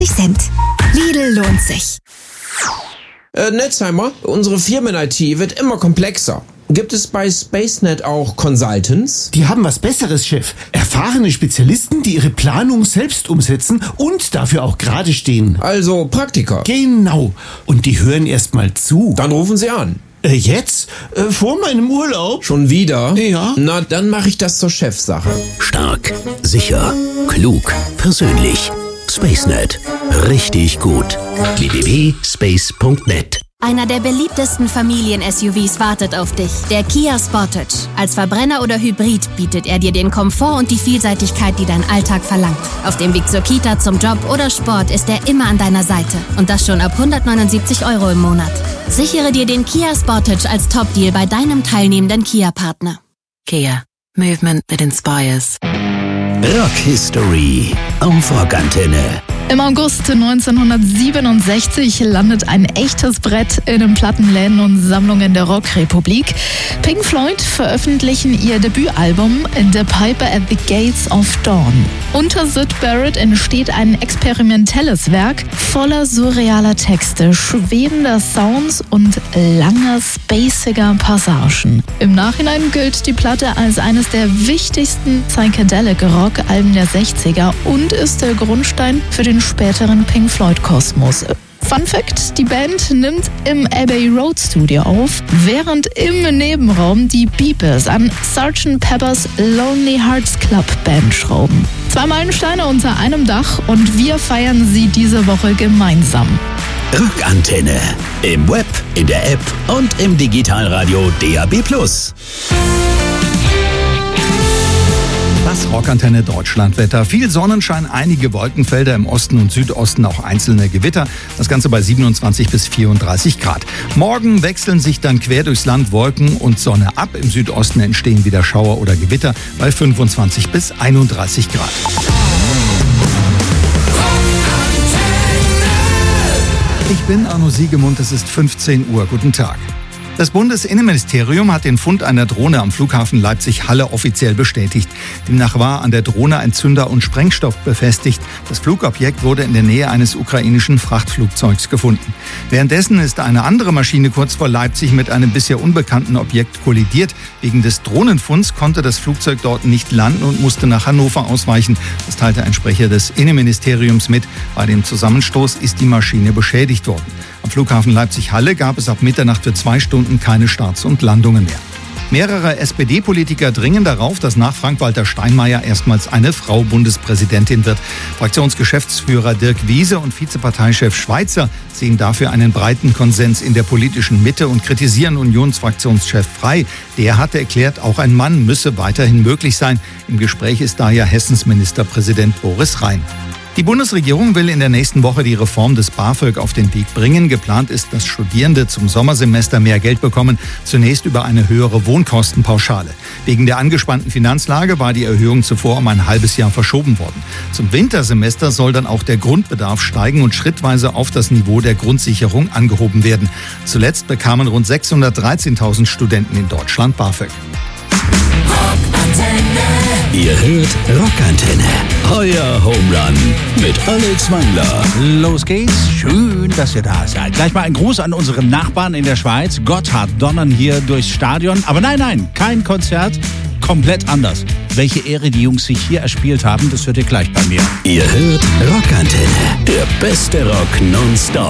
Cent. Lidl lohnt sich. Netzheimer, unsere Firmen-IT wird immer komplexer. Gibt es bei SpaceNet auch Consultants? Die haben was Besseres, Chef. Erfahrene Spezialisten, die ihre Planung selbst umsetzen und dafür auch gerade stehen. Also Praktiker. Genau. Und die hören erst mal zu. Dann rufen Sie an. Jetzt? Vor meinem Urlaub? Schon wieder? Ja. Na, dann mache ich das zur Chefsache. Stark, sicher, klug, persönlich. SpaceNet. Richtig gut. www.space.net. Einer der beliebtesten Familien-SUVs wartet auf dich. Der Kia Sportage. Als Verbrenner oder Hybrid bietet er dir den Komfort und die Vielseitigkeit, die dein Alltag verlangt. Auf dem Weg zur Kita, zum Job oder Sport ist er immer an deiner Seite. Und das schon ab 179 € im Monat. Sichere dir den Kia Sportage als Top-Deal bei deinem teilnehmenden Kia-Partner. Kia. Movement that inspires. Rock History auf Rockantenne. Im August 1967 landet ein echtes Brett in den Plattenläden und Sammlungen der Rockrepublik. Pink Floyd veröffentlichen ihr Debütalbum The Piper at the Gates of Dawn. Unter Syd Barrett entsteht ein experimentelles Werk voller surrealer Texte, schwebender Sounds und langer, spaciger Passagen. Im Nachhinein gilt die Platte als eines der wichtigsten Psychedelic-Rock-Alben der 60er und ist der Grundstein für den späteren Pink Floyd-Kosmos. Fun Fact: Die Band nimmt im Abbey Road Studio auf, während im Nebenraum die Beatles an Sgt. Pepper's Lonely Hearts Club Band schrauben. 2 Meilensteine unter einem Dach und wir feiern sie diese Woche gemeinsam. Rockantenne. Im Web, in der App und im Digitalradio DAB+. Das Rockantenne Deutschlandwetter. Viel Sonnenschein, einige Wolkenfelder im Osten und Südosten, auch einzelne Gewitter. Das Ganze bei 27 bis 34 Grad. Morgen wechseln sich dann quer durchs Land Wolken und Sonne ab. Im Südosten entstehen wieder Schauer oder Gewitter bei 25 bis 31 Grad. Ich bin Arno Siegemund, es ist 15 Uhr. Guten Tag. Das Bundesinnenministerium hat den Fund einer Drohne am Flughafen Leipzig-Halle offiziell bestätigt. Demnach war an der Drohne ein Zünder und Sprengstoff befestigt. Das Flugobjekt wurde in der Nähe eines ukrainischen Frachtflugzeugs gefunden. Währenddessen ist eine andere Maschine kurz vor Leipzig mit einem bisher unbekannten Objekt kollidiert. Wegen des Drohnenfunds konnte das Flugzeug dort nicht landen und musste nach Hannover ausweichen. Das teilte ein Sprecher des Innenministeriums mit. Bei dem Zusammenstoß ist die Maschine beschädigt worden. Am Flughafen Leipzig-Halle gab es ab Mitternacht für 2 Stunden keine Starts und Landungen mehr. Mehrere SPD-Politiker dringen darauf, dass nach Frank-Walter Steinmeier erstmals eine Frau Bundespräsidentin wird. Fraktionsgeschäftsführer Dirk Wiese und Vizeparteichef Schweizer sehen dafür einen breiten Konsens in der politischen Mitte und kritisieren Unionsfraktionschef Frey. Der hatte erklärt, auch ein Mann müsse weiterhin möglich sein. Im Gespräch ist daher Hessens Ministerpräsident Boris Rhein. Die Bundesregierung will in der nächsten Woche die Reform des BAföG auf den Weg bringen. Geplant ist, dass Studierende zum Sommersemester mehr Geld bekommen, zunächst über eine höhere Wohnkostenpauschale. Wegen der angespannten Finanzlage war die Erhöhung zuvor um ein halbes Jahr verschoben worden. Zum Wintersemester soll dann auch der Grundbedarf steigen und schrittweise auf das Niveau der Grundsicherung angehoben werden. Zuletzt bekamen rund 613.000 Studenten in Deutschland BAföG. Ihr hört Rockantenne. Euer Home Run mit Alex Wangler. Los geht's. Schön, dass ihr da seid. Gleich mal ein Gruß an unseren Nachbarn in der Schweiz. Gotthard donnern hier durchs Stadion. Aber nein, kein Konzert. Komplett anders. Welche Ehre die Jungs sich hier erspielt haben, das hört ihr gleich bei mir. Ihr hört Rockantenne. Der beste Rock nonstop.